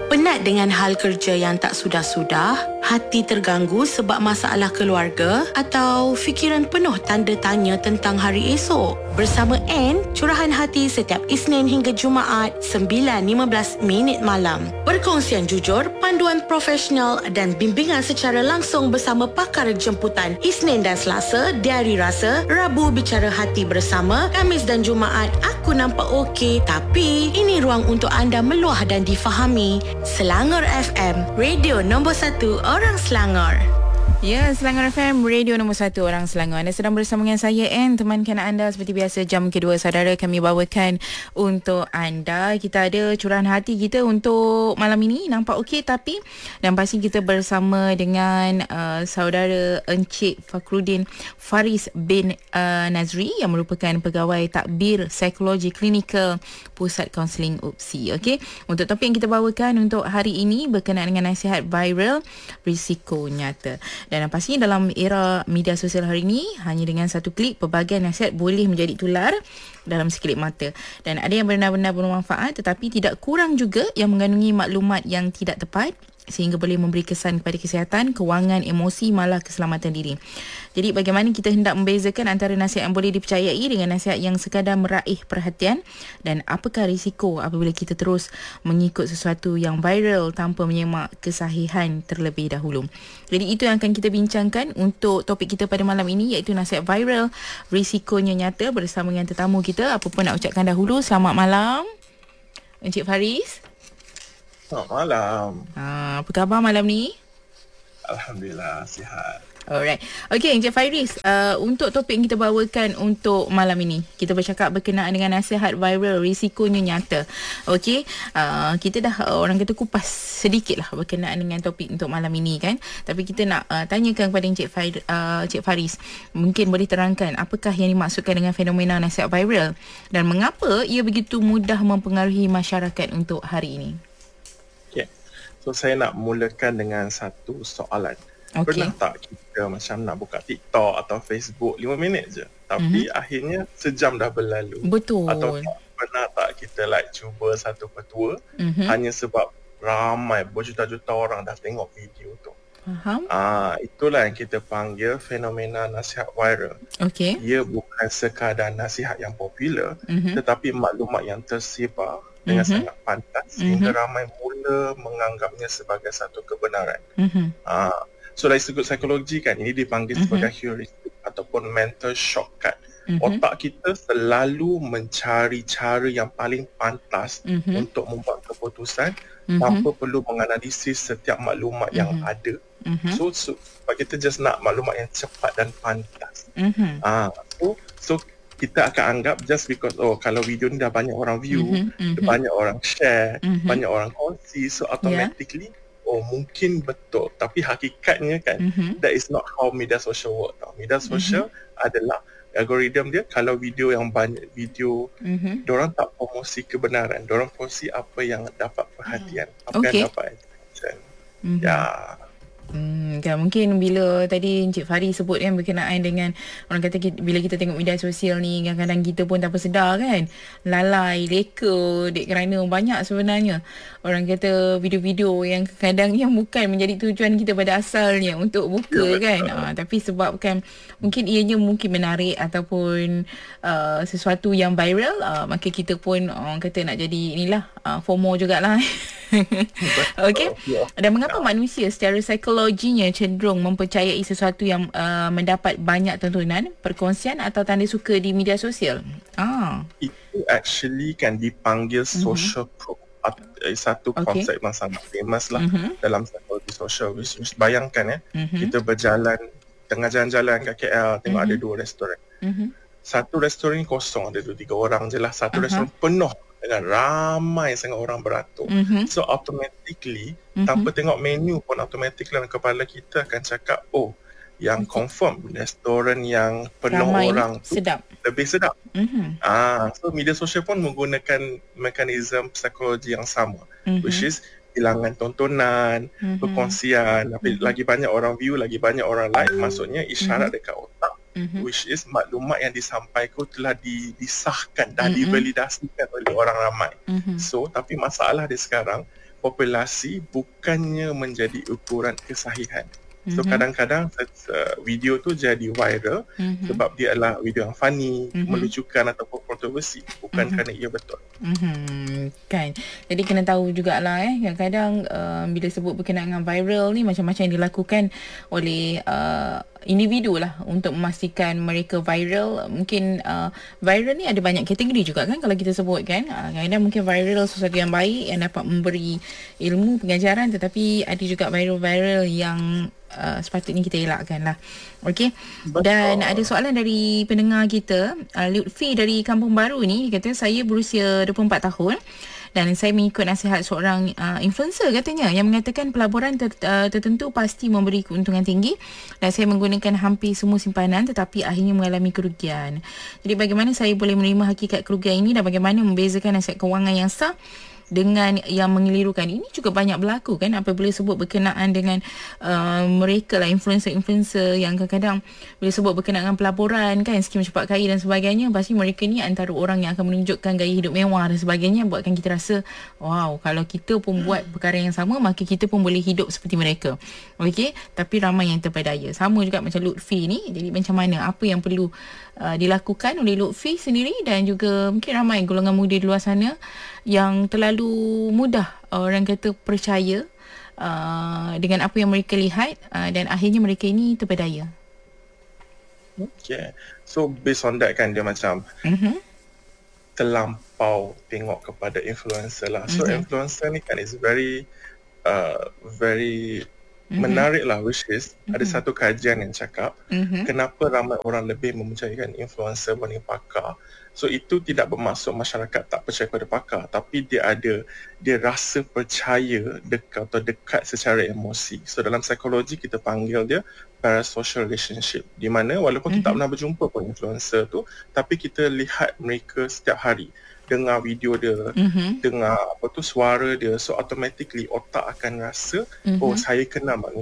Penat dengan hal kerja yang tak sudah-sudah? Hati terganggu sebab masalah keluarga? Atau fikiran penuh tanda tanya tentang hari esok? Bersama Anne, curahan hati setiap Isnin hingga Jumaat 9.15 malam. Perkongsian jujur, panduan profesional dan bimbingan secara langsung bersama pakar jemputan Isnin dan Selasa, Diari Rasa, Rabu Bicara Hati bersama, Khamis dan Jumaat Aku Nampak Okey Tapi Ini Ruang untuk anda meluah dan difahami. Selangor FM, radio nombor 1 orang Selangor. Ya, Selangor FM, radio nombor 1 orang Selangor. Anda sedang bersama dengan saya, Anne, temankan anda seperti biasa. Jam kedua, saudara, kami bawakan untuk anda. Kita ada curahan hati kita untuk malam ini, nampak okey tapi. Dan pasti kita bersama dengan saudara Encik Fakhruddin Faris bin Nazri yang merupakan pegawai takbir psikologi klinikal Pusat Kaunseling UPSI. Okey, untuk topik yang kita bawakan untuk hari ini berkenaan dengan nasihat viral risiko nyata. Dan pastinya dalam era media sosial hari ini, hanya dengan satu klik pelbagai nasihat boleh menjadi tular dalam sekelip mata. Dan ada yang benar-benar bermanfaat tetapi tidak kurang juga yang mengandungi maklumat yang tidak tepat sehingga boleh memberi kesan kepada kesihatan, kewangan, emosi, malah keselamatan diri. Jadi bagaimana kita hendak membezakan antara nasihat yang boleh dipercayai dengan nasihat yang sekadar meraih perhatian, dan apakah risiko apabila kita terus mengikut sesuatu yang viral tanpa menyemak kesahihan terlebih dahulu. Jadi itu yang akan kita bincangkan untuk topik kita pada malam ini, iaitu nasihat viral risikonya nyata, bersama dengan tetamu kita. Apa pun nak ucapkan dahulu, selamat malam Encik Faris. Selamat malam. Apa khabar malam ni? Alhamdulillah, sihat. Alright. Okay, Encik Faris, untuk topik yang kita bawakan untuk malam ini, kita bercakap berkenaan dengan nasihat viral risikonya nyata. Okay, kita dah orang kata kupas sedikit lah berkenaan dengan topik untuk malam ini kan. Tapi kita nak tanyakan kepada Encik Faris, mungkin boleh terangkan apakah yang dimaksudkan dengan fenomena nasihat viral dan mengapa ia begitu mudah mempengaruhi masyarakat untuk hari ini. Okay. So saya nak mulakan dengan satu soalan. Okay. Pernah tak kita macam nak buka TikTok atau Facebook 5 minit je, tapi akhirnya sejam dah berlalu? Betul. Atau pernah tak kita cuba satu petua hanya sebab ramai berjuta-juta orang dah tengok video tu? Faham. Itulah yang kita panggil fenomena nasihat viral. Okay. Ia bukan sekadar nasihat yang popular, tetapi maklumat yang tersebar dengan sangat pantas sehingga ramai mula menganggapnya sebagai satu kebenaran. So dari segi psikologi kan, ini dipanggil sebagai heuristik ataupun mental shortcut. Otak kita selalu mencari cara yang paling pantas untuk membuat keputusan tanpa perlu menganalisis setiap maklumat yang ada. So kita just nak maklumat yang cepat dan pantas. So kita akan anggap just because kalau video ni dah banyak orang view, banyak orang share, banyak orang kongsi, so automatically mungkin betul. Tapi hakikatnya kan, that is not how media social work tau. Media social adalah algoritma dia, kalau video yang banyak video, diorang tak promosi kebenaran, diorang promosi apa yang dapat perhatian, apa yang dapat attention. Kan mungkin bila tadi Encik Faris sebut kan berkenaan dengan orang kata bila kita tengok media sosial ni, kadang-kadang kita pun tanpa sedar kan lalai, leka kerana banyak sebenarnya orang kata video-video yang kadang yang bukan menjadi tujuan kita pada asalnya untuk buka kan. Tapi sebabkan mungkin ianya mungkin menarik ataupun sesuatu yang viral, maka kita pun orang kata nak jadi inilah FOMO jugalah. Okey. Dan mengapa manusia secara psikologinya cenderung mempercayai sesuatu yang mendapat banyak tontonan, perkongsian atau tanda suka di media sosial? Itu actually kan dipanggil social proof. Satu konsep yang sangat famous lah dalam psikologi sosial. Bayangkan kita berjalan, tengah jalan-jalan kat KL, tengok ada 2 restoran. Satu restoran kosong, ada 2-3 orang je lah. Satu restoran penuh dengan ramai sangat orang beratur. So automatically, tanpa tengok menu pun automatically dalam kepala kita akan cakap, yang confirm restoran yang penuh ramai orang tu sedap, lebih sedap. So media sosial pun menggunakan mekanisme psikologi yang sama, which is bilangan tontonan, perkongsian. Lagi banyak orang view, lagi banyak orang like, maksudnya isyarat dekat otak which is maklumat yang disampaikan telah disahkan, dah divalidasikan oleh orang ramai. So, tapi masalah dia sekarang, populasi bukannya menjadi ukuran kesahihan. So kadang-kadang video tu jadi viral sebab dia adalah video yang funny, melucukan ataupun kontroversi, bukan kerana ia betul. Kan. Jadi kena tahu jugalah kadang-kadang bila sebut berkenaan dengan viral ni, macam-macam yang dilakukan oleh individu lah untuk memastikan mereka viral. Mungkin viral ni ada banyak kategori juga kan, kalau kita sebut kan. Kadang-kadang mungkin viral sesuatu yang baik yang dapat memberi ilmu pengajaran, tetapi ada juga viral-viral yang sepatutnya kita elakkan lah. Okey. Dan ada soalan dari pendengar kita, Lutfi dari Kampung Baru ni, dia kata saya berusia 24 tahun dan saya mengikut nasihat seorang influencer katanya yang mengatakan pelaburan tertentu pasti memberi keuntungan tinggi, dan saya menggunakan hampir semua simpanan tetapi akhirnya mengalami kerugian. Jadi bagaimana saya boleh menerima hakikat kerugian ini dan bagaimana membezakan nasihat kewangan yang sah dengan yang mengelirukan? Ini juga banyak berlaku kan apabila sebut berkenaan dengan mereka lah, influencer-influencer yang kadang-kadang bila sebut berkenaan dengan pelaburan kan, skim cepat kaya dan sebagainya, pasti mereka ni antara orang yang akan menunjukkan gaya hidup mewah dan sebagainya, buatkan kita rasa wow, kalau kita pun buat perkara yang sama, maka kita pun boleh hidup seperti mereka. Okey, tapi ramai yang terpedaya. Sama juga macam Lutfi ni. Jadi macam mana, apa yang perlu dilakukan oleh Lutfi sendiri dan juga mungkin ramai golongan muda di luar sana yang terlalu mudah orang kata percaya dengan apa yang mereka lihat dan akhirnya mereka ini terpedaya. Okay. So based on that kan, dia macam terlampau tengok kepada influencer lah. So influencer ni kan is very menarik lah, which is ada satu kajian yang cakap kenapa ramai orang lebih mempercayakan influencer berbanding pakar. So itu tidak bermaksud masyarakat tak percaya kepada pakar, tapi dia rasa percaya dekat secara emosi. So dalam psikologi kita panggil dia parasocial relationship, di mana walaupun kita tak pernah berjumpa pun influencer tu, tapi kita lihat mereka setiap hari, dengar video dia, dengar suara dia, so automatically otak akan rasa oh saya kenal manusia